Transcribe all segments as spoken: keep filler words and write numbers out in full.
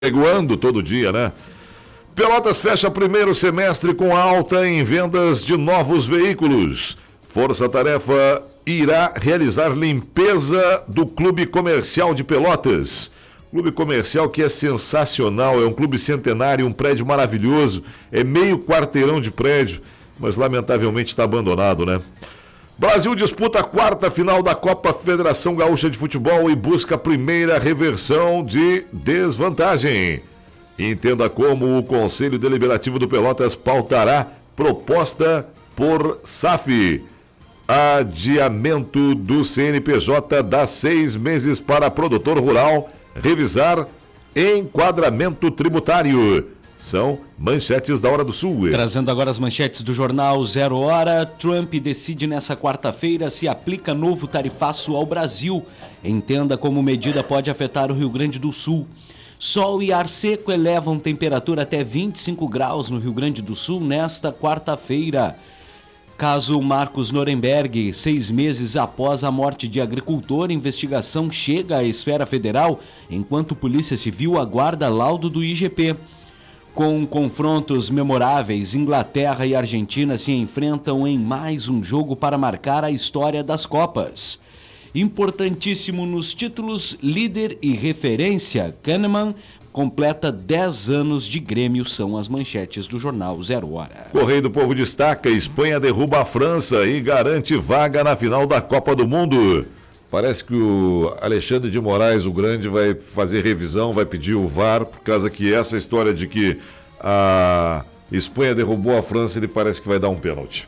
Peguando todo dia, né? Pelotas fecha primeiro semestre com alta em vendas de novos veículos. Força Tarefa irá realizar limpeza do Clube Comercial de Pelotas. Clube Comercial que é sensacional, é um clube centenário, um prédio maravilhoso, é meio quarteirão de prédio, mas lamentavelmente está abandonado, né? Brasil disputa a quarta final da Copa Federação Gaúcha de Futebol e busca a primeira reversão de desvantagem. Entenda como o Conselho Deliberativo do Pelotas pautará proposta por S A F. Adiamento do C N P J dá seis meses para produtor rural revisar enquadramento tributário. São manchetes da Hora do Sul. Trazendo agora as manchetes do jornal Zero Hora. Trump decide nessa quarta-feira se aplica novo tarifaço ao Brasil. Entenda como medida pode afetar o Rio Grande do Sul. Sol e ar seco elevam temperatura até vinte e cinco graus no Rio Grande do Sul nesta quarta-feira. Caso Marcos Nuremberg, seis meses após a morte de agricultor, investigação chega à esfera federal, enquanto Polícia Civil aguarda laudo do I G P. Com confrontos memoráveis, Inglaterra e Argentina se enfrentam em mais um jogo para marcar a história das Copas. Importantíssimo nos títulos, líder e referência, Kahneman completa dez anos de Grêmio, são as manchetes do jornal Zero Hora. Correio do Povo destaca, Espanha derruba a França e garante vaga na final da Copa do Mundo. Parece que o Alexandre de Moraes, o grande, vai fazer revisão, vai pedir o V A R, por causa que essa história de que a Espanha derrubou a França, ele parece que vai dar um pênalti.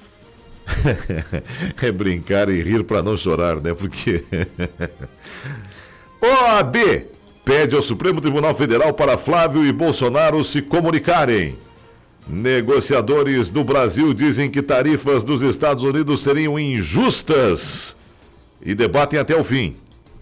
É brincar e rir para não chorar, né? Porque O A B pede ao Supremo Tribunal Federal para Flávio e Bolsonaro se comunicarem. Negociadores do Brasil dizem que tarifas dos Estados Unidos seriam injustas e debatem até o fim.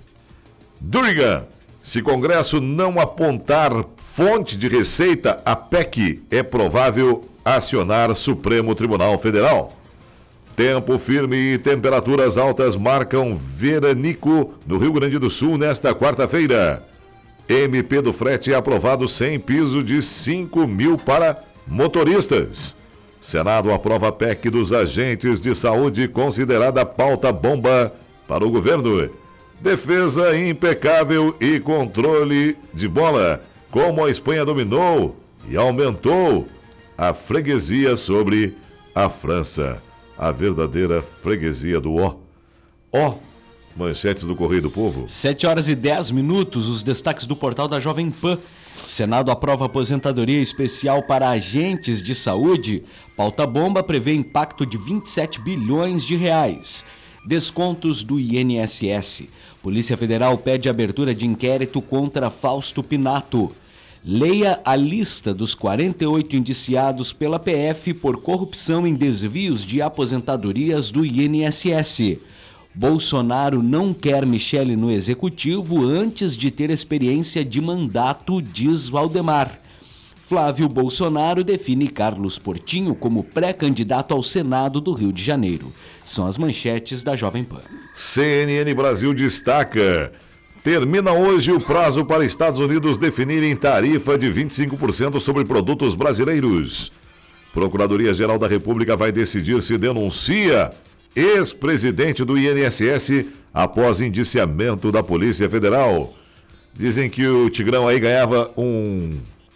Durigan, se Congresso não apontar fonte de receita, a P E C é provável acionar Supremo Tribunal Federal. Tempo firme e temperaturas altas marcam veranico no Rio Grande do Sul nesta quarta-feira. M P do frete é aprovado sem piso de cinco mil para motoristas. Senado aprova a P E C dos agentes de saúde considerada pauta bomba para o governo. Defesa impecável e controle de bola. Como a Espanha dominou e aumentou a freguesia sobre a França. A verdadeira freguesia do ó. Ó, manchetes do Correio do Povo. sete horas e dez minutos, os destaques do portal da Jovem Pan. Senado aprova aposentadoria especial para agentes de saúde. Pauta bomba prevê impacto de vinte e sete bilhões de reais. Descontos do I N S S. Polícia Federal pede abertura de inquérito contra Fausto Pinato. Leia a lista dos quarenta e oito indiciados pela P F por corrupção em desvios de aposentadorias do I N S S. Bolsonaro não quer Michele no executivo antes de ter experiência de mandato, diz Valdemar. Flávio Bolsonaro define Carlos Portinho como pré-candidato ao Senado do Rio de Janeiro. São as manchetes da Jovem Pan. C N N Brasil destaca. Termina hoje o prazo para Estados Unidos definirem tarifa de vinte e cinco por cento sobre produtos brasileiros. Procuradoria-Geral da República vai decidir se denuncia ex-presidente do I N S S após indiciamento da Polícia Federal. Dizem que o Tigrão aí ganhava um...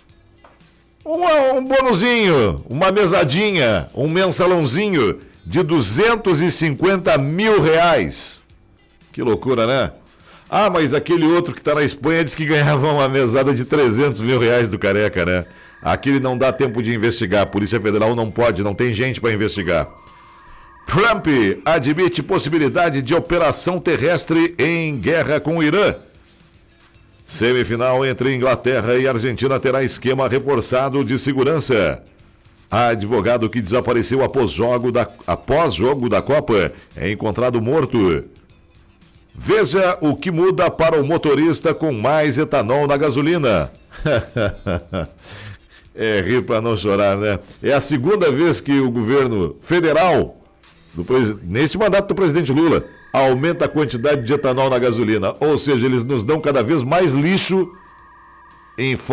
Um, um bonuzinho, uma mesadinha, um mensalãozinho de duzentos e cinquenta mil reais. Que loucura, né? Ah, mas aquele outro que está na Espanha diz que ganhava uma mesada de trezentos mil reais do Careca, né? Aquele não dá tempo de investigar. A Polícia Federal não pode, não tem gente para investigar. Trump admite possibilidade de operação terrestre em guerra com o Irã. Semifinal entre Inglaterra e Argentina terá esquema reforçado de segurança. Advogado que desapareceu após jogo da, após jogo da Copa é encontrado morto. Veja o que muda para o motorista com mais etanol na gasolina. É rir para não chorar, né? É a segunda vez que o governo federal, do, nesse mandato do presidente Lula, aumenta a quantidade de etanol na gasolina. Ou seja, eles nos dão cada vez mais lixo em